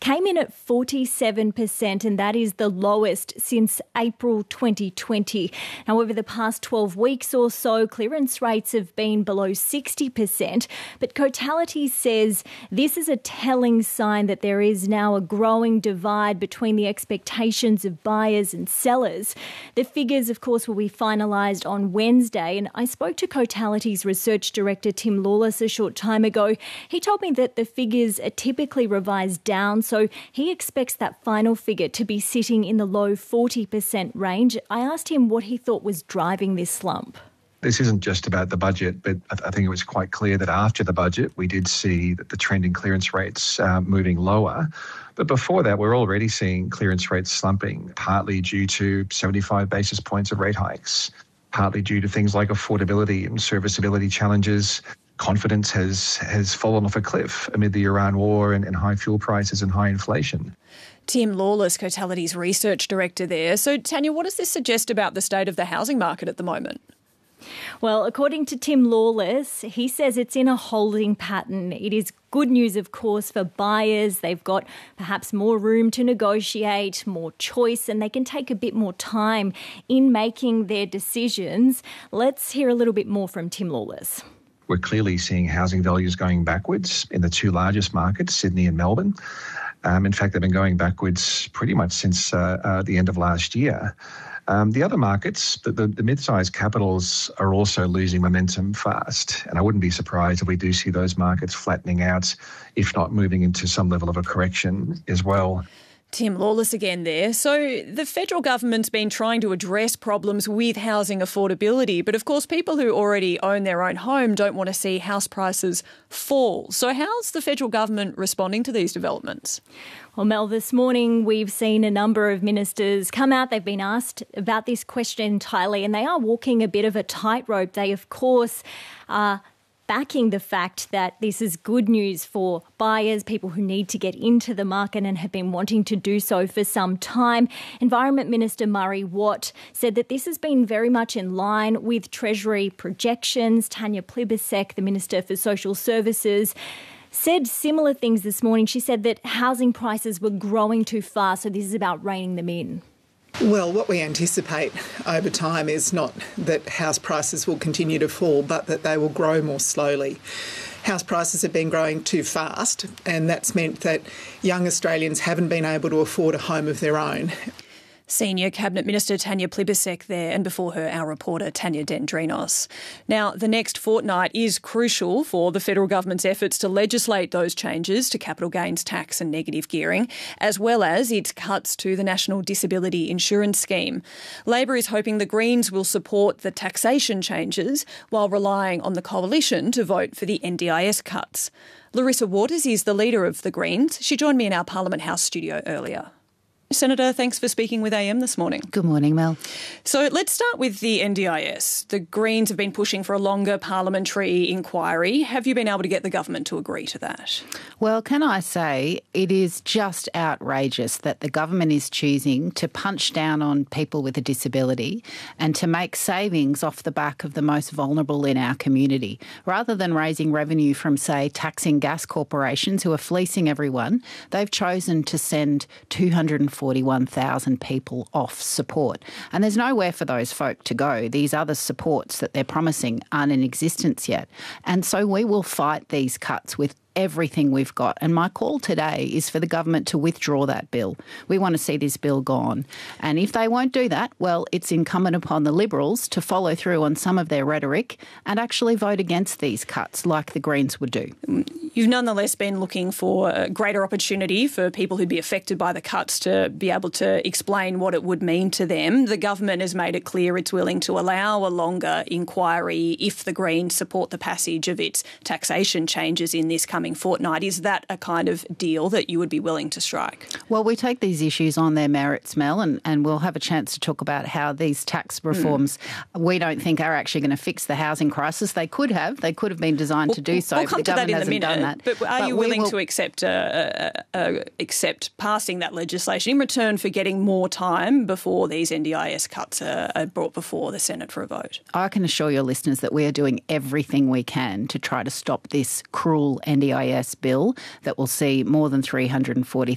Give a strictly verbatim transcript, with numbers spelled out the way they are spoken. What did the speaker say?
came in at forty-seven percent, and that is the lowest since April twenty twenty. Now, over the past twelve weeks or so, clearance rates have been below sixty percent, but Cotality says this is a telling sign that there is now a growing divide between the expectations of buyers and sellers. The figures, of course, will be finalised on Wednesday, and I spoke to Cotality's research director Tim Lawless a short time ago. He told me that the figures are typically revised down, so he expects that final figure to be sitting in the low forty percent range. I asked him what he thought was driving this slump. This isn't just about the budget, but I think it was quite clear that after the budget, we did see that the trend in clearance rates uh, moving lower. But before that, we're already seeing clearance rates slumping, partly due to seventy-five basis points of rate hikes, partly due to things like affordability and serviceability challenges. Confidence has, has fallen off a cliff amid the Iran war and, and high fuel prices and high inflation. Tim Lawless, Cotality's research director there. So, Tanya, what does this suggest about the state of the housing market at the moment? Well, according to Tim Lawless, he says it's in a holding pattern. It is good news, of course, for buyers. They've got perhaps more room to negotiate, more choice, and they can take a bit more time in making their decisions. Let's hear a little bit more from Tim Lawless. We're clearly seeing housing values going backwards in the two largest markets, Sydney and Melbourne. Um, in fact, they've been going backwards pretty much since uh, uh, the end of last year. Um, the other markets, the, the, the mid-sized capitals are also losing momentum fast. And I wouldn't be surprised if we do see those markets flattening out, if not moving into some level of a correction as well. Tim Lawless again there. So the federal government's been trying to address problems with housing affordability, but of course people who already own their own home don't want to see house prices fall. So how's the federal government responding to these developments? Well, Mel, this morning we've seen a number of ministers come out. They've been asked about this question entirely, and they are walking a bit of a tightrope. They, of course, are backing the fact that this is good news for buyers, people who need to get into the market and have been wanting to do so for some time. Environment Minister Murray Watt said that this has been very much in line with Treasury projections. Tanya Plibersek, the Minister for Social Services, said similar things this morning. She said that housing prices were growing too fast, so this is about reining them in. Well, what we anticipate over time is not that house prices will continue to fall, but that they will grow more slowly. House prices have been growing too fast, and that's meant that young Australians haven't been able to afford a home of their own. Senior Cabinet Minister Tanya Plibersek there, and before her our reporter Tanya Dendrinos. Now, the next fortnight is crucial for the federal government's efforts to legislate those changes to capital gains tax and negative gearing, as well as its cuts to the National Disability Insurance Scheme. Labor is hoping the Greens will support the taxation changes while relying on the coalition to vote for the N D I S cuts. Larissa Waters is the leader of the Greens. She joined me in our Parliament House studio earlier. Senator, thanks for speaking with A M this morning. Good morning, Mel. So let's start with the N D I S. The Greens have been pushing for a longer parliamentary inquiry. Have you been able to get the government to agree to that? Well, can I say it is just outrageous that the government is choosing to punch down on people with a disability and to make savings off the back of the most vulnerable in our community. Rather than raising revenue from, say, taxing gas corporations who are fleecing everyone, they've chosen to send two hundred forty-one thousand people off support. And there's nowhere for those folk to go. These other supports that they're promising aren't in existence yet. And so we will fight these cuts with everything we've got. And my call today is for the government to withdraw that bill. We want to see this bill gone. And if they won't do that, well, it's incumbent upon the Liberals to follow through on some of their rhetoric and actually vote against these cuts like the Greens would do. You've nonetheless been looking for a greater opportunity for people who'd be affected by the cuts to be able to explain what it would mean to them. The government has made it clear it's willing to allow a longer inquiry if the Greens support the passage of its taxation changes in this coming fortnight. Is that a kind of deal that you would be willing to strike? Well, we take these issues on their merits, Mel, and, and we'll have a chance to talk about how these tax reforms mm. we don't think are actually going to fix the housing crisis. They could have. They could have been designed we'll, to do so. We'll come the to that in a minute. Done that. But are but you willing will... to accept uh, uh, uh, accept passing that legislation in return for getting more time before these N D I S cuts are, are brought before the Senate for a vote? I can assure your listeners that we are doing everything we can to try to stop this cruel N D I S bill that will see more than three hundred forty